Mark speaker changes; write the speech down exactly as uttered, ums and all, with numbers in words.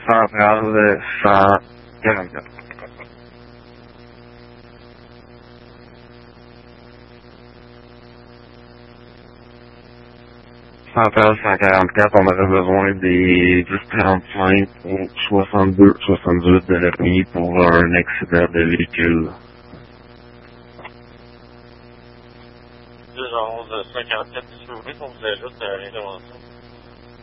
Speaker 1: Centrale cent quarante-quatre. Centrale cent quarante-quatre, on aurait besoin des dix trente-cinq ou soixante-deux soixante-dix de la nuit pour un accident de véhicule.
Speaker 2: deux onze cinquante-quatre, si vous voulez qu'on vous ajoute à l'intervention.